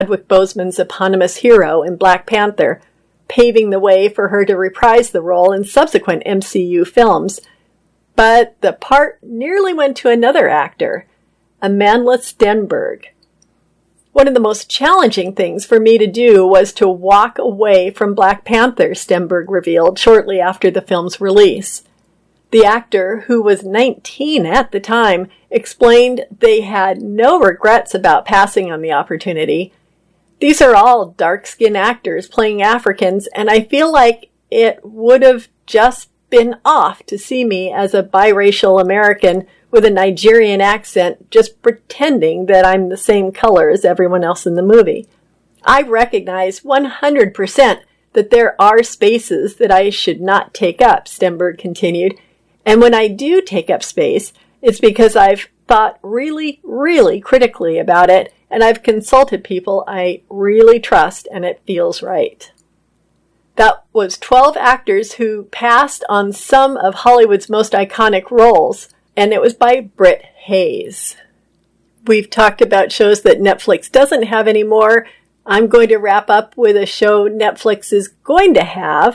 Chadwick Boseman's eponymous hero in Black Panther, paving the way for her to reprise the role in subsequent MCU films. But the part nearly went to another actor, Amandla Stenberg. One of the most challenging things for me to do was to walk away from Black Panther, Stenberg revealed shortly after the film's release. The actor, who was 19 at the time, explained they had no regrets about passing on the opportunity. These are all dark-skinned actors playing Africans, and I feel like it would have just been off to see me as a biracial American with a Nigerian accent just pretending that I'm the same color as everyone else in the movie. I recognize 100% that there are spaces that I should not take up, Stenberg continued. And when I do take up space, it's because I've thought really, really critically about it, and I've consulted people I really trust, and it feels right. That was 12 actors who passed on some of Hollywood's most iconic roles, and it was by Britt Hayes. We've talked about shows that Netflix doesn't have anymore. I'm going to wrap up with a show Netflix is going to have.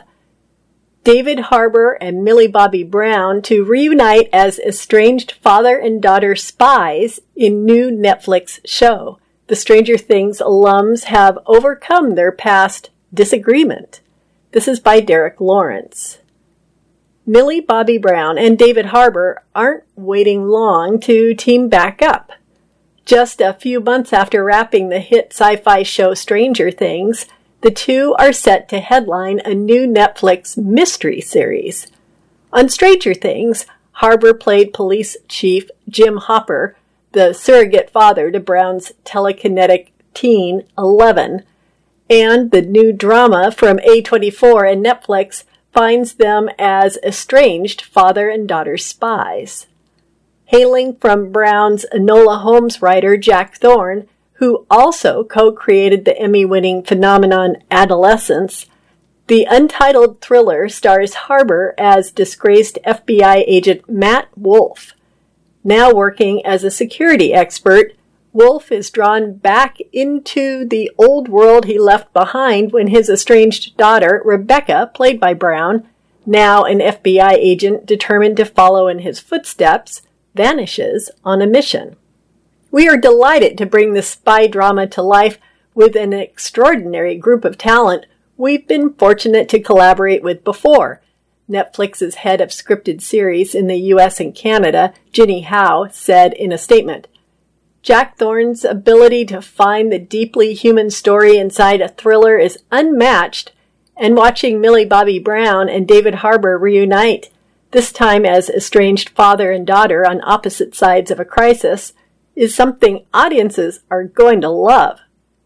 David Harbour and Millie Bobby Brown to reunite as estranged father and daughter spies in new Netflix show. The Stranger Things alums have overcome their past disagreement. This is by Derek Lawrence. Millie Bobby Brown and David Harbour aren't waiting long to team back up. Just a few months after wrapping the hit sci-fi show Stranger Things, the two are set to headline a new Netflix mystery series. On Stranger Things, Harbour played police chief Jim Hopper, the surrogate father to Brown's telekinetic teen, 11, and the new drama from A24 and Netflix finds them as estranged father and daughter spies. Hailing from Brown's Enola Holmes writer Jack Thorne, who also co-created the Emmy-winning phenomenon Adolescence, the untitled thriller stars Harbour as disgraced FBI agent Matt Wolf. Now working as a security expert, Wolf is drawn back into the old world he left behind when his estranged daughter, Rebecca, played by Brown, now an FBI agent determined to follow in his footsteps, vanishes on a mission. We are delighted to bring the spy drama to life with an extraordinary group of talent we've been fortunate to collaborate with before. Netflix's head of scripted series in the US and Canada, Ginny Howe, said in a statement, Jack Thorne's ability to find the deeply human story inside a thriller is unmatched, and watching Millie Bobby Brown and David Harbour reunite, this time as estranged father and daughter on opposite sides of a crisis, is something audiences are going to love.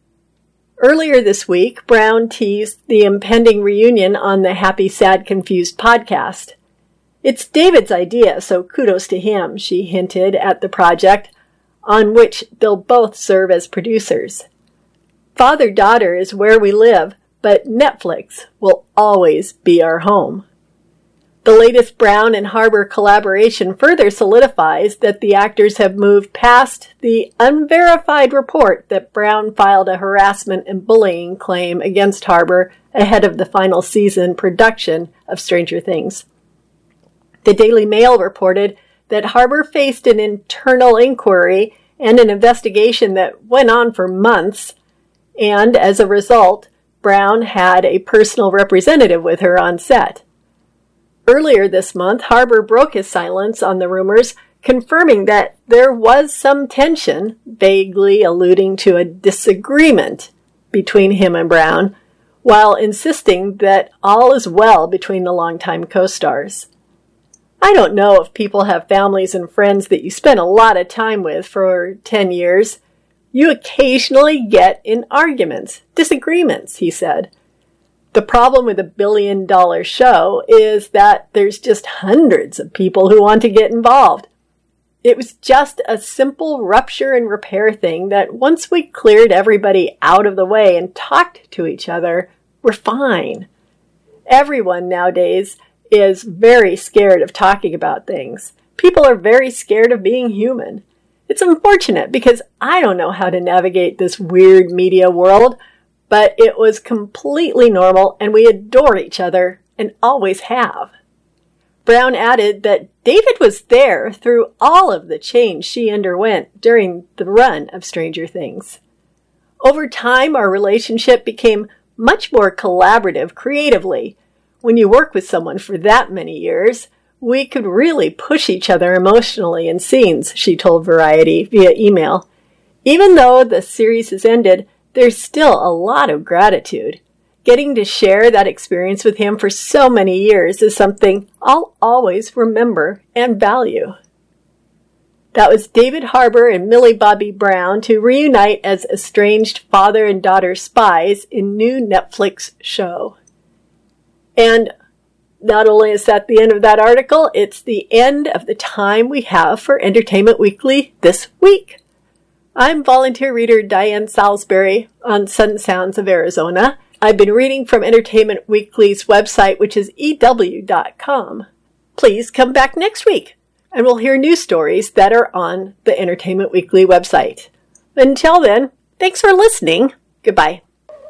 Earlier this week, Brown teased the impending reunion on the Happy, Sad, Confused podcast. It's David's idea, so kudos to him, she hinted at the project, on which they'll both serve as producers. Father-daughter is where we live, but Netflix will always be our home. The latest Brown and Harbour collaboration further solidifies that the actors have moved past the unverified report that Brown filed a harassment and bullying claim against Harbour ahead of the final season production of Stranger Things. The Daily Mail reported that Harbour faced an internal inquiry and an investigation that went on for months, and as a result, Brown had a personal representative with her on set. Earlier this month, Harbour broke his silence on the rumors, confirming that there was some tension, vaguely alluding to a disagreement between him and Brown, while insisting that all is well between the longtime co-stars. I don't know if people have families and friends that you spend a lot of time with for 10 years. You occasionally get in arguments, disagreements, he said. The problem with a billion-dollar show is that there's just hundreds of people who want to get involved. It was just a simple rupture and repair thing that once we cleared everybody out of the way and talked to each other, we're fine. Everyone nowadays is very scared of talking about things. People are very scared of being human. It's unfortunate because I don't know how to navigate this weird media world, but it was completely normal and we adore each other and always have. Brown added that David was there through all of the change she underwent during the run of Stranger Things. Over time, our relationship became much more collaborative creatively. When you work with someone for that many years, we could really push each other emotionally in scenes, she told Variety via email. Even though the series has ended, there's still a lot of gratitude. Getting to share that experience with him for so many years is something I'll always remember and value. That was David Harbour and Millie Bobby Brown to reunite as estranged father and daughter spies in new Netflix show. And not only is that the end of that article, it's the end of the time we have for Entertainment Weekly this week. I'm volunteer reader Diane Salisbury on Sun Sounds of Arizona. I've been reading from Entertainment Weekly's website, which is EW.com. Please come back next week, and we'll hear new stories that are on the Entertainment Weekly website. Until then, thanks for listening. Goodbye.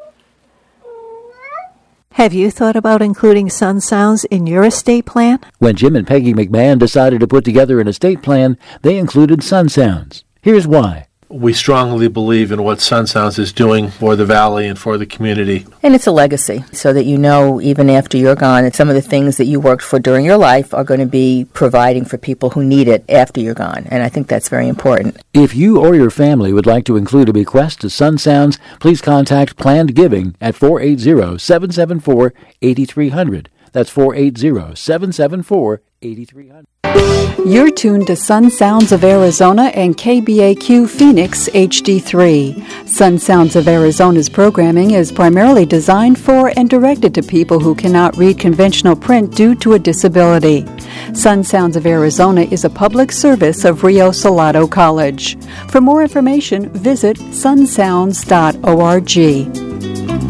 Have you thought about including Sun Sounds in your estate plan? When Jim and Peggy McMahon decided to put together an estate plan, they included Sun Sounds. Here's why. We strongly believe in what Sun Sounds is doing for the Valley and for the community. And it's a legacy, so that you know, even after you're gone, that some of the things that you worked for during your life are going to be providing for people who need it after you're gone. And I think that's very important. If you or your family would like to include a bequest to Sun Sounds, please contact Planned Giving at 480-774-8300. That's 480-774-8300. You're tuned to Sun Sounds of Arizona and KBAQ Phoenix HD3. Sun Sounds of Arizona's programming is primarily designed for and directed to people who cannot read conventional print due to a disability. Sun Sounds of Arizona is a public service of Rio Salado College. For more information, visit sunsounds.org.